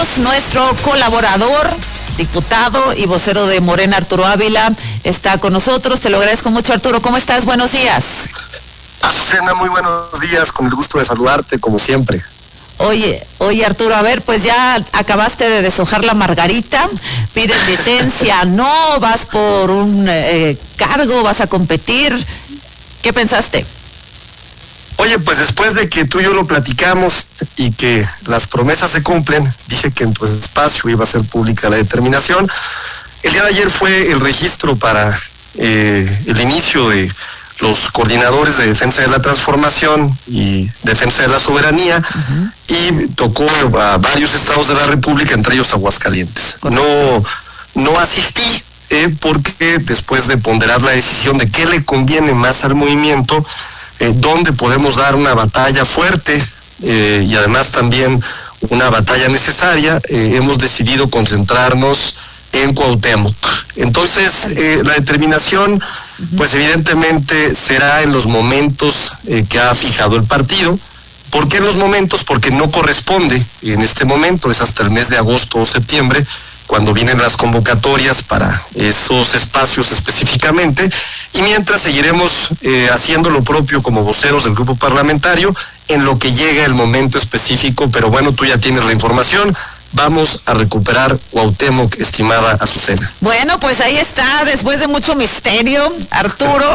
tenemos nuestro colaborador, diputado y vocero de Morena, Arturo Ávila, está con nosotros. Te lo agradezco mucho, Arturo. ¿Cómo estás? Buenos días. Azucena, muy buenos días, con el gusto de saludarte, como siempre. Oye, Arturo, a ver, pues ya acabaste de deshojar la margarita, pides licencia, no, vas por un cargo, vas a competir. ¿Qué pensaste? Oye, pues después de que tú y yo lo platicamos y que las promesas se cumplen, dije que en tu espacio iba a ser pública la determinación. El día de ayer fue el registro para el inicio de los coordinadores de defensa de la transformación y defensa de la soberanía, y tocó a varios estados de la República, entre ellos Aguascalientes. No asistí porque después de ponderar la decisión de qué le conviene más al movimiento, dónde podemos dar una batalla fuerte y además también una batalla necesaria, hemos decidido concentrarnos en Cuauhtémoc. Entonces, la determinación, pues evidentemente será en los momentos que ha fijado el partido. ¿Por qué en los momentos? Porque no corresponde en este momento, es hasta el mes de agosto o septiembre, cuando vienen las convocatorias para esos espacios específicamente, y mientras seguiremos haciendo lo propio como voceros del grupo parlamentario en lo que llega el momento específico. Pero bueno, tú ya tienes la información. Vamos a recuperar Cuauhtémoc, estimada Azucena. Bueno, pues ahí está, después de mucho misterio, Arturo,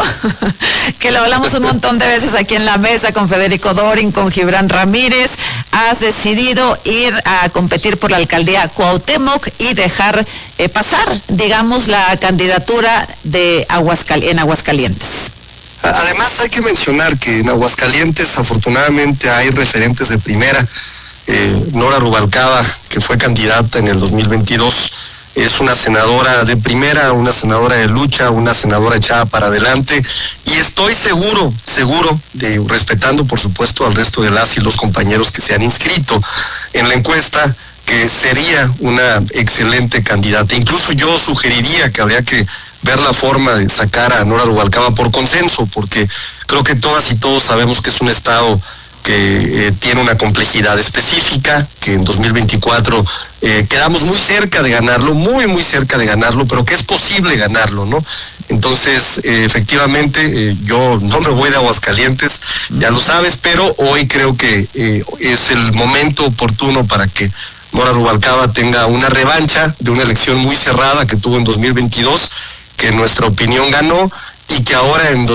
que lo hablamos un montón de veces aquí en la mesa con Federico Dorin, con Gibran Ramírez, has decidido ir a competir por la alcaldía Cuauhtémoc y dejar pasar, digamos, la candidatura de en Aguascalientes. Además, hay que mencionar que en Aguascalientes afortunadamente hay referentes de primera. Nora Rubalcaba, que fue candidata en el 2022, es una senadora de primera, una senadora de lucha, una senadora echada para adelante, y estoy seguro, respetando por supuesto al resto de las y los compañeros que se han inscrito en la encuesta, que sería una excelente candidata. Incluso yo sugeriría que habría que ver la forma de sacar a Nora Rubalcaba por consenso, porque creo que todas y todos sabemos que es un estado que tiene una complejidad específica, que en 2024 quedamos muy cerca de ganarlo, muy cerca de ganarlo, pero que es posible ganarlo, ¿no? Entonces, efectivamente, yo no me voy de Aguascalientes, ya lo sabes, pero hoy creo que es el momento oportuno para que Nora Rubalcaba tenga una revancha de una elección muy cerrada que tuvo en 2022, que en nuestra opinión ganó, y que ahora en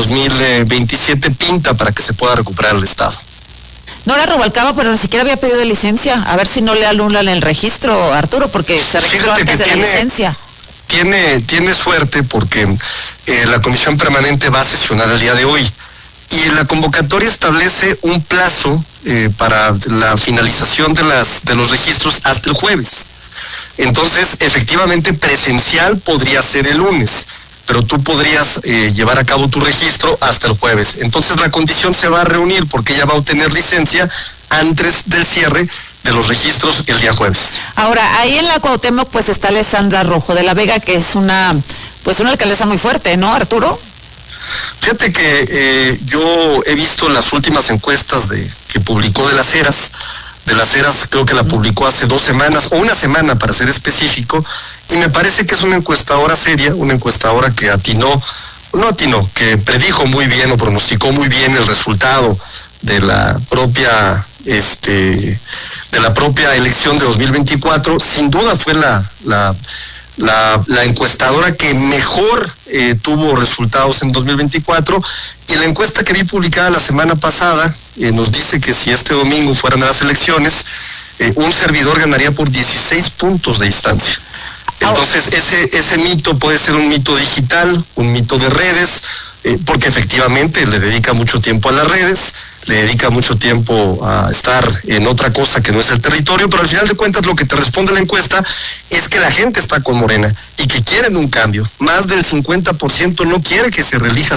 2027 pinta para que se pueda recuperar el estado. Nora Rubalcaba, pero ni siquiera había pedido licencia. A ver si no le anulan el registro, Arturo, porque se registró antes de la licencia. Tiene suerte porque la comisión permanente va a sesionar el día de hoy, y la convocatoria establece un plazo para la finalización de los registros hasta el jueves. Entonces, efectivamente, presencial podría ser el lunes, pero tú podrías llevar a cabo tu registro hasta el jueves. Entonces la condición se va a reunir porque ella va a obtener licencia antes del cierre de los registros el día jueves. Ahora, ahí en la Cuauhtémoc pues está Alessandra Rojo de la Vega, que es una alcaldesa muy fuerte, ¿no, Arturo? Fíjate que yo he visto las últimas encuestas que publicó de las Heras. De las Heras creo que la publicó hace 2 semanas, o una semana para ser específico, y me parece que es una encuestadora seria, una encuestadora que que predijo muy bien o pronosticó muy bien el resultado de la propia elección de 2024. Sin duda fue la encuestadora que mejor tuvo resultados en 2024, y la encuesta que vi publicada la semana pasada nos dice que si este domingo fueran las elecciones, un servidor ganaría por 16 puntos de distancia. Entonces ese mito puede ser un mito digital, un mito de redes, porque efectivamente le dedica mucho tiempo a las redes, le dedica mucho tiempo a estar en otra cosa que no es el territorio, pero al final de cuentas lo que te responde la encuesta es que la gente está con Morena y que quieren un cambio. Más del 50% no quiere que se reelija